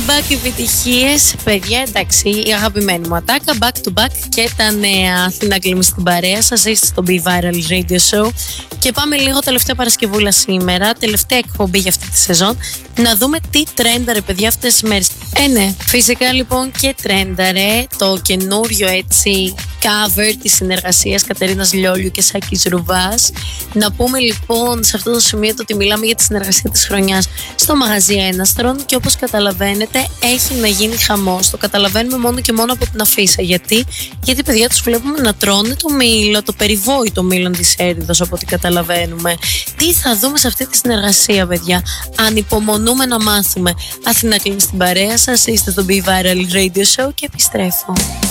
back επιτυχίες. Παιδιά, εντάξει, η αγαπημένη μου ατάκα, back to back και τα νέα. Αθήνα Γκλήμη στην παρέα σας, είστε στο Be Viral Radio Show. Και πάμε λίγο τελευταία Παρασκευούλα σήμερα, τελευταία εκπομπή για αυτή τη σεζόν, να δούμε τι τρένταρε, παιδιά, αυτές τις μέρες. Ναι, φυσικά λοιπόν και τρένταρε το καινούριο έτσι cover της συνεργασίας Κατερίνας Λιόλιου και Σάκης Ρουβάς. Να πούμε λοιπόν σε αυτό το σημείο το ότι μιλάμε για τη συνεργασία της χρονιάς στο μαγαζί Έναστρον και όπως καταλαβαίνετε έχει να γίνει χαμός. Το καταλαβαίνουμε μόνο και μόνο από την αφίσα. Γιατί παιδιά τους βλέπουμε να τρώνε το μήλο, το περιβόητο μήλο της έριδος από ό,τι καταλαβαίνουμε. Τι θα δούμε σε αυτή τη συνεργασία, παιδιά? Ανυπομονούμε να μάθουμε. Αθήνα Γκλήμη στην παρέα σας, είστε στο Be Viral Radio Show και επιστρέφω.